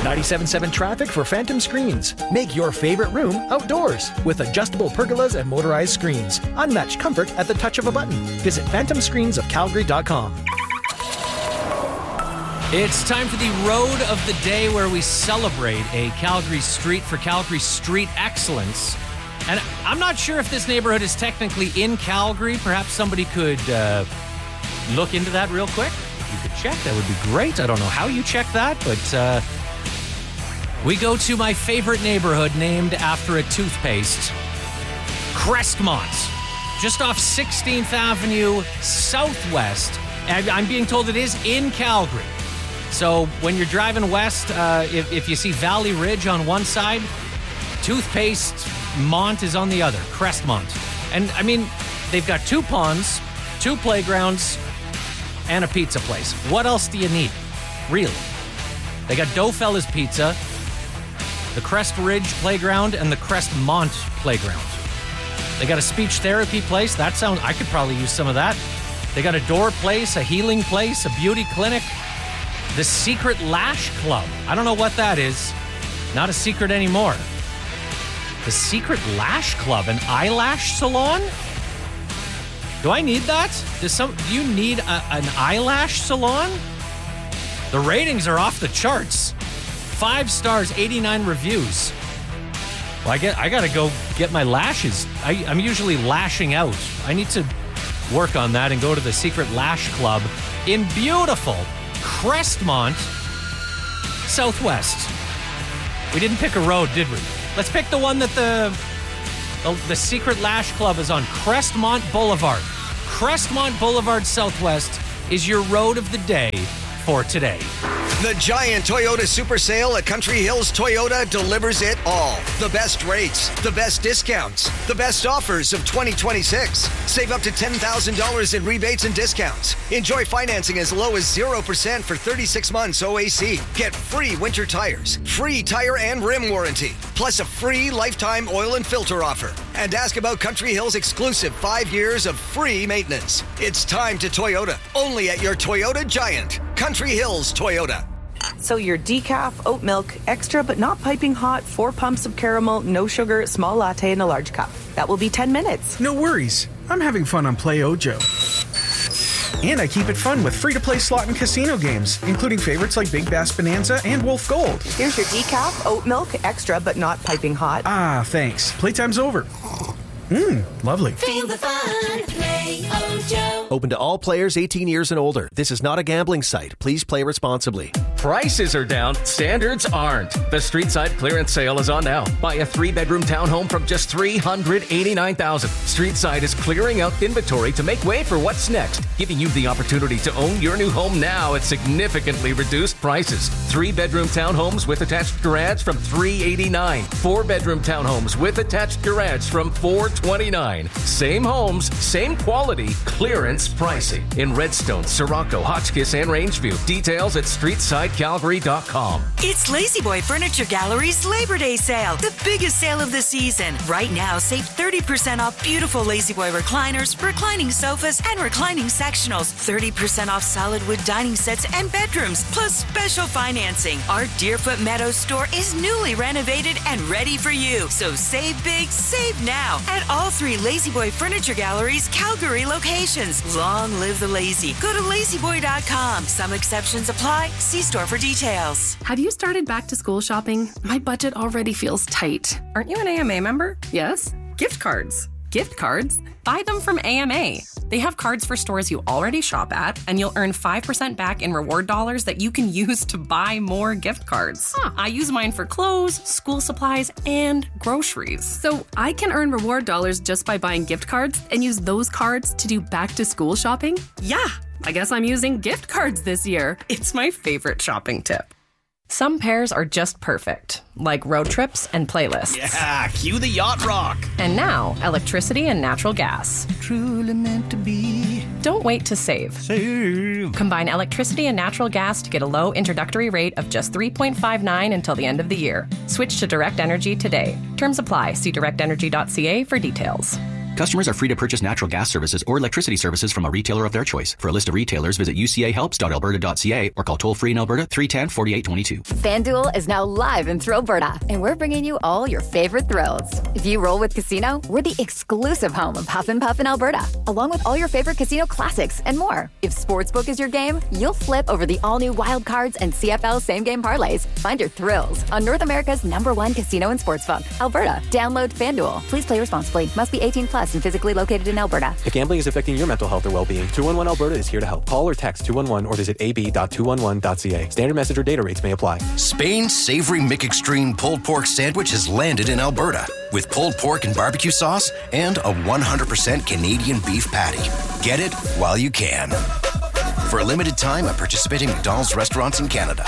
97.7 traffic for Phantom Screens. Make your favorite room outdoors with adjustable pergolas and motorized screens. Unmatched comfort at the touch of a button. Visit phantomscreensofcalgary.com. It's time for the Road of the Day, where we celebrate a Calgary street for Calgary street excellence. And I'm not sure if this neighborhood is technically in Calgary. Perhaps somebody could look into that real quick. If you could check, that would be great. I don't know how you check that, but we go to my favorite neighborhood named after a toothpaste, Crestmont, just off 16th Avenue Southwest. And I'm being told it is in Calgary. So when you're driving west, if you see Valley Ridge on one side, Toothpaste Mont is on the other, Crestmont. And I mean, they've got 2 ponds, 2 playgrounds, and a pizza place. What else do you need? Really? They got Doughfellas Pizza, the Crest Ridge Playground, and the Crestmont Playground. They got a speech therapy place. I could probably use some of that. They got a door place, a healing place, a beauty clinic. The Secret Lash Club. I don't know what that is. Not a secret anymore. The Secret Lash Club, an eyelash salon? Do I need that? Do you need an eyelash salon? The ratings are off the charts. 5 stars, 89 reviews. Well, I gotta go get my lashes. I'm usually lashing out. I need to work on that and go to the Secret Lash Club in beautiful Crestmont Southwest. We didn't pick a road, did we? Let's pick the one that the Secret Lash Club is on. Crestmont Boulevard. Crestmont Boulevard Southwest is your road of the day for today. The giant Toyota Super Sale at Country Hills Toyota delivers it all. The best rates, the best discounts, the best offers of 2026. Save up to $10,000 in rebates and discounts. Enjoy financing as low as 0% for 36 months OAC. Get free winter tires, free tire and rim warranty, plus a free lifetime oil and filter offer. And ask about Country Hills' exclusive 5 years of free maintenance. It's time to Toyota, only at your Toyota Giant. Country Hills Toyota. So your decaf, oat milk, extra but not piping hot, 4 pumps of caramel, no sugar, small latte in a large cup. That will be 10 minutes. No worries. I'm having fun on Play Ojo. And I keep it fun with free-to-play slot and casino games, including favorites like Big Bass Bonanza and Wolf Gold. Here's your decaf, oat milk, extra but not piping hot. Ah, thanks. Playtime's over. Lovely. Feel the fun. Play Ojo. Open to all players 18 years and older. This is not a gambling site. Please play responsibly. Prices are down. Standards aren't. The Streetside clearance sale is on now. Buy a 3-bedroom townhome from just $389,000. Streetside is clearing out inventory to make way for what's next, giving you the opportunity to own your new home now at significantly reduced prices. 3-bedroom townhomes with attached garage from $389. 4-bedroom townhomes with attached garage from $429. Same homes, same quality, clearance pricing in Redstone, Sirocco, Hotchkiss, and Rangeview. Details at StreetSideCalgary.com. It's La-Z-Boy Furniture Gallery's Labor Day sale, the biggest sale of the season. Right now, save 30% off beautiful La-Z-Boy recliners, reclining sofas, and reclining sectionals. 30% off solid wood dining sets and bedrooms, plus special financing. Our Deerfoot Meadows store is newly renovated and ready for you. So save big, save now at all 3 La-Z-Boy Furniture Gallery's Calgary locations. Long live the lazy. Go to lazyboy.com. Some exceptions apply. See store for details. Have you started back to school shopping? My budget already feels tight. Aren't you an AMA member? Yes. Gift cards. Gift cards? Buy them from AMA. They have cards for stores you already shop at, and you'll earn 5% back in reward dollars that you can use to buy more gift cards. I use mine for clothes, school supplies, and groceries. So I can earn reward dollars just by buying gift cards and use those cards to do back to school shopping? Yeah, I guess I'm using gift cards this year. It's my favorite shopping tip. Some pairs are just perfect, like road trips and playlists. Yeah, cue the yacht rock. And now, electricity and natural gas. Truly meant to be. Don't wait to save. Combine electricity and natural gas to get a low introductory rate of just $3.59 until the end of the year. Switch to Direct Energy today. Terms apply. See directenergy.ca for details. Customers are free to purchase natural gas services or electricity services from a retailer of their choice. For a list of retailers, visit ucahelps.alberta.ca or call toll-free in Alberta 310-4822. FanDuel is now live in Alberta, and we're bringing you all your favorite thrills. If you roll with Casino, we're the exclusive home of Huff and Puff in Alberta, along with all your favorite casino classics and more. If Sportsbook is your game, you'll flip over the all-new Wild Cards and CFL same-game parlays. Find your thrills on North America's #1 casino and sportsbook, Alberta. Download FanDuel. Please play responsibly. Must be 18 plus and physically located in Alberta. If gambling is affecting your mental health or well-being, 211 Alberta is here to help. Call or text 211 or visit ab.211.ca. Standard message or data rates may apply. Spain's savory McExtreme pulled pork sandwich has landed in Alberta with pulled pork and barbecue sauce and a 100% Canadian beef patty. Get it while you can. For a limited time at participating McDonald's restaurants in Canada.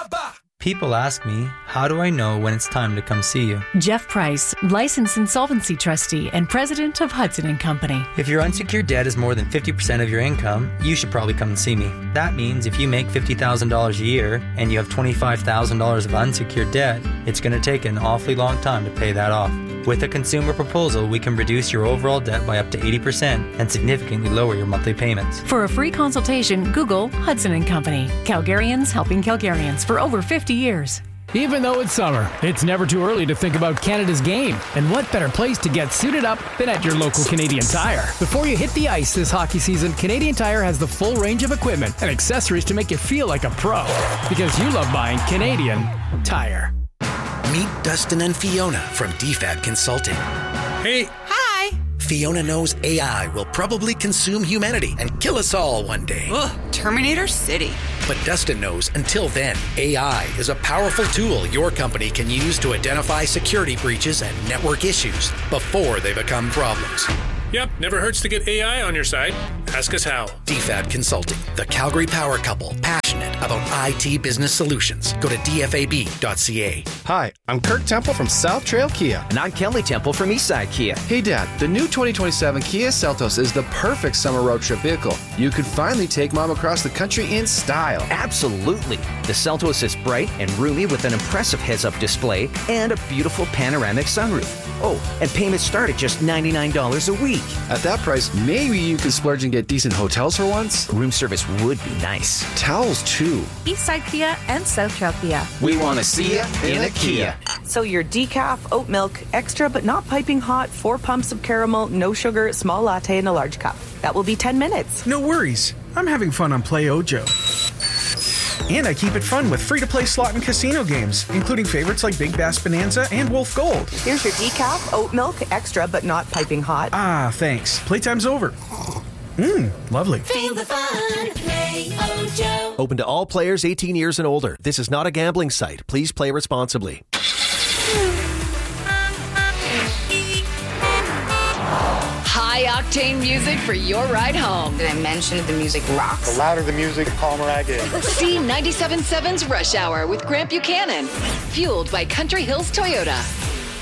People ask me, how do I know when it's time to come see you? Jeff Price, licensed insolvency trustee and president of Hudson & Company. If your unsecured debt is more than 50% of your income, you should probably come and see me. That means if you make $50,000 a year and you have $25,000 of unsecured debt, it's going to take an awfully long time to pay that off. With a consumer proposal, we can reduce your overall debt by up to 80% and significantly lower your monthly payments. For a free consultation, Google Hudson & Company. Calgarians helping Calgarians for over 50 years. Even though it's summer, it's never too early to think about Canada's game. And what better place to get suited up than at your local Canadian Tire? Before you hit the ice this hockey season, Canadian Tire has the full range of equipment and accessories to make you feel like a pro. Because you love buying Canadian Tire. Meet Dustin and Fiona from DFAT Consulting. Hey. Hi. Fiona knows AI will probably consume humanity and kill us all one day. Ugh, Terminator City. But Dustin knows until then, AI is a powerful tool your company can use to identify security breaches and network issues before they become problems. Yep, never hurts to get AI on your side. Ask us how. DFAT Consulting, the Calgary power couple, passionate about IT business solutions. Go to dfab.ca. Hi, I'm Kirk Temple from South Trail Kia. And I'm Kelly Temple from Eastside Kia. Hey Dad, the new 2027 Kia Seltos is the perfect summer road trip vehicle. You could finally take Mom across the country in style. Absolutely. The Seltos is bright and roomy with an impressive heads-up display and a beautiful panoramic sunroof. Oh, and payments start at just $99 a week. At that price, maybe you can splurge and get decent hotels for once. Room service would be nice. Towels, too. Eastside Kia and South Trail Kia. We want to see you in a Kia. So your decaf, oat milk, extra but not piping hot, 4 pumps of caramel, no sugar, small latte in a large cup. That will be 10 minutes. No worries. I'm having fun on Play Ojo. And I keep it fun with free-to-play slot and casino games, including favorites like Big Bass Bonanza and Wolf Gold. Here's your decaf, oat milk, extra but not piping hot. Ah, thanks. Playtime's over. Lovely. Feel the fun. Play Ojo. Open to all players 18 years and older. This is not a gambling site. Please play responsibly. High-octane music for your ride home. Did I mention the music rocks? The louder the music, the calmer I get. See 97.7's Rush Hour with Grant Buchanan. Fueled by Country Hills Toyota.